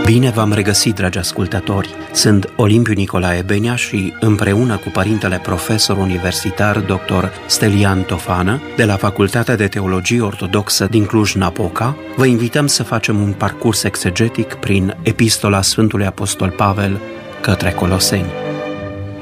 Bine v-am regăsit, dragi ascultători! Sunt Olimpiu Nicolae Benea și împreună cu părintele profesor universitar dr. Stelian Tofană de la Facultatea de Teologie Ortodoxă din Cluj-Napoca, vă invităm să facem un parcurs exegetic prin Epistola Sfântului Apostol Pavel către Coloseni.